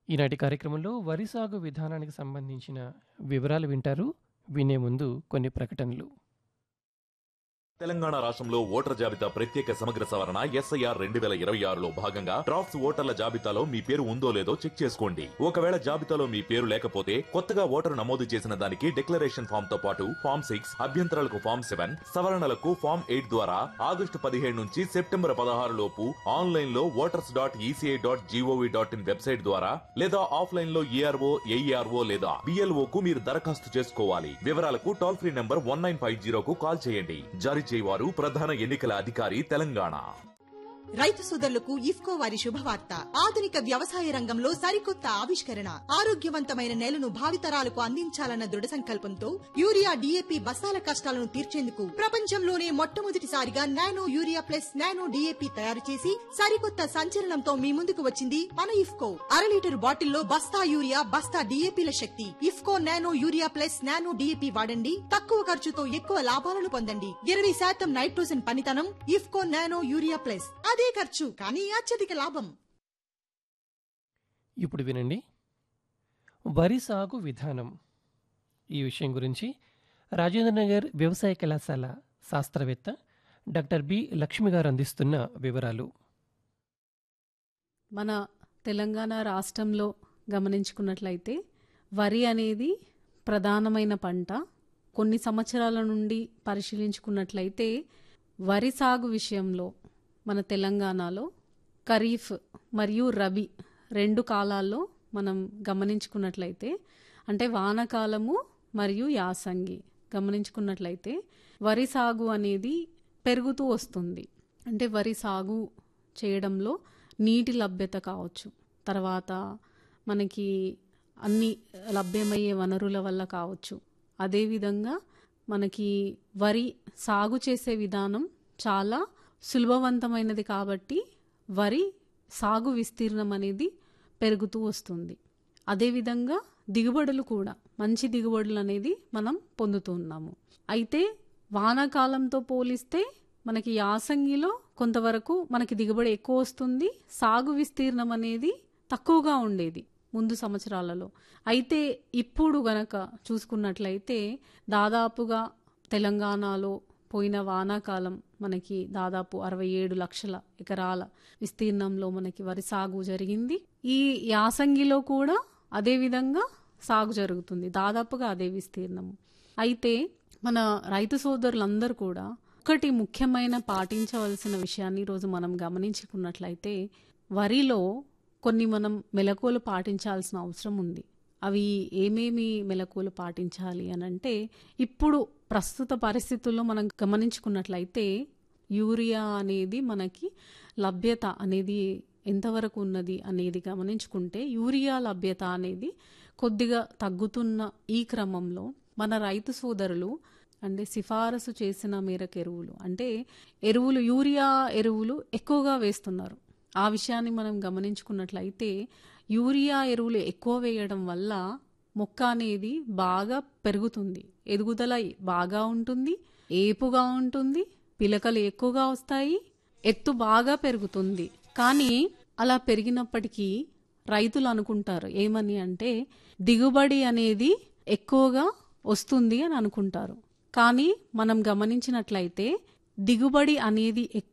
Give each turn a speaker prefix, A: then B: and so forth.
A: ఈనాటి కార్యక్రమంలో వరి సాగు విధానానికి సంబంధించిన వివరాలు వింటారు. వినే ముందు కొన్ని ప్రకటనలు.
B: తెలంగాణ రాష్ట్రంలో ఓటర్ జాబితా ప్రత్యేక సమగ్ర సవరణ SIR 2026లో భాగంగా డ్రాఫ్ట్స్ ఓటర్ల జాబితాలో మీ పేరు ఉందో లేదో చెక్ చేసుకోండి. ఒకవేళ జాబితాలో మీ పేరు లేకపోతే కొత్తగా ఓటరు నమోదు చేసిన దానికి డిక్లరేషన్ ఫామ్ తో పాటు ఫామ్ 6, అభ్యంతరాలకు ఫామ్ 7, సవరణలకు ఫామ్ 8 ద్వారా ఆగస్టు 17 నుంచి సెప్టెంబర్ 16 లోపు ఆన్లైన్ లో voters.eci.gov.in వెబ్సైట్ ద్వారా లేదా ఆఫ్లైన్ లో ERO, AERO లేదా BLO కు మీరు దరఖాస్తు చేసుకోవాలి. వివరాలకు టోల్ ఫ్రీ నంబర్ 1950 కు కాల్ చేయండి. జారీ చేయవారు ప్రధాన ఎన్నికల అధికారి తెలంగాణ.
C: రైతు సోదరులకు ఇఫ్కో వారి శుభవార్త. ఆధునిక వ్యవసాయ రంగంలో సరికొత్త ఆవిష్కరణ, ఆరోగ్యవంతమైన నేలను భావితరాలకు అందించాలన్న దృఢ సంకల్పంతో యూరియా DAP బస్తాల కష్టాలను తీర్చేందుకు ప్రపంచంలోనే మొట్టమొదటిసారిగా nano urea plus nano DAP తయారు చేసి సరికొత్త సంచలనంతో మీ ముందుకు వచ్చింది మన ఇఫ్కో. 1/2 లీటర్ బాటిల్లో బస్తా యూరియా, బస్తా DAPల శక్తి. IFFCO nano urea plus nano DAP వాడండి. తక్కువ ఖర్చుతో ఎక్కువ లాభాలను పొందండి. 20% నైట్రోజన్ పనితనం. IFFCO nano urea plus. అదే ఖర్చు కానీ అత్యధిక లాభం.
A: ఇప్పుడు వినండి, వరి సాగు విధానం. ఈ విషయం గురించి రాజేంద్రనగర్ వ్యవసాయ కళాశాల శాస్త్రవేత్త డాక్టర్ బి లక్ష్మి గారు అందిస్తున్న వివరాలు.
D: మన తెలంగాణ రాష్ట్రంలో గమనించుకున్నట్లయితే వరి అనేది ప్రధానమైన పంట. కొన్ని సంవత్సరాల నుండి పరిశీలించుకున్నట్లయితే వరి సాగు విషయంలో మన తెలంగాణలో ఖరీఫ్ మరియు రబీ 2 కాలాల్లో మనం గమనించుకున్నట్లయితే, అంటే వానాకాలము మరియు యాసంగి గమనించుకున్నట్లయితే వరి సాగు అనేది పెరుగుతూ వస్తుంది. అంటే వరి సాగు చేయడంలో నీటి లభ్యత కావచ్చు, తర్వాత మనకి అన్ని లభ్యమయ్యే వనరుల వల్ల కావచ్చు. అదేవిధంగా మనకి వరి సాగు చేసే విధానం చాలా సులభవంతమైనది కాబట్టి వరి సాగు విస్తీర్ణం అనేది పెరుగుతూ వస్తుంది. అదేవిధంగా దిగుబడులు కూడా మంచి దిగుబడులు అనేది మనం పొందుతున్నాము. అయితే వానాకాలంతో పోలిస్తే మనకి యాసంగిలో కొంతవరకు మనకి దిగుబడి ఎక్కువ వస్తుంది, సాగు విస్తీర్ణం అనేది తక్కువగా ఉండేది ముందు సంవత్సరాలలో. అయితే ఇప్పుడు గనక చూసుకున్నట్లయితే దాదాపుగా తెలంగాణలో పోయిన వానాకాలం మనకి దాదాపు 67 లక్షల ఎకరాల విస్తీర్ణంలో మనకి వరి సాగు జరిగింది. ఈ యాసంగిలో కూడా అదే విధంగా సాగు జరుగుతుంది, దాదాపుగా అదే విస్తీర్ణము. అయితే మన రైతు సోదరులందరూ కూడా ఒకటి ముఖ్యమైన పాటించవలసిన విషయాన్ని ఈరోజు మనం గమనించుకున్నట్లయితే వరిలో కొన్ని మనం మెలకువలు పాటించాల్సిన అవసరం ఉంది. అవి ఏమేమి మెలకువలు పాటించాలి అనంటే, ఇప్పుడు ప్రస్తుత పరిస్థితుల్లో మనం గమనించుకున్నట్లయితే యూరియా అనేది మనకి లభ్యత అనేది ఎంతవరకు ఉన్నది అనేది గమనించుకుంటే, యూరియా లభ్యత అనేది కొద్దిగా తగ్గుతున్న ఈ క్రమంలో మన రైతు సోదరులు అంటే సిఫారసు చేసిన మేరకు ఎరువులు అంటే యూరియా ఎరువులు ఎక్కువగా వేస్తున్నారు. ఆ విషయాన్ని మనం గమనించుకున్నట్లయితే యూరియా ఎరువులు ఎక్కువ వేయడం వల్ల మొక్క అనేది బాగా పెరుగుతుంది, ఎదుగుదల బాగా ఉంటుంది, ఏపుగా ఉంటుంది, పిలకలు ఎక్కువగా వస్తాయి, ఎత్తు బాగా పెరుగుతుంది. కానీ అలా పెరిగినప్పటికీ రైతులు అనుకుంటారు ఏమని అంటే దిగుబడి అనేది ఎక్కువగా వస్తుంది అని అనుకుంటారు. కానీ మనం గమనించినట్లయితే దిగుబడి అనేది